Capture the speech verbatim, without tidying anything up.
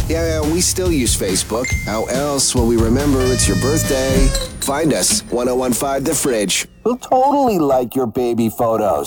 Yeah, yeah, we still use Facebook. How else will we remember it's your birthday? Find us, ten fifteen The Fridge. We'll totally like your baby photos.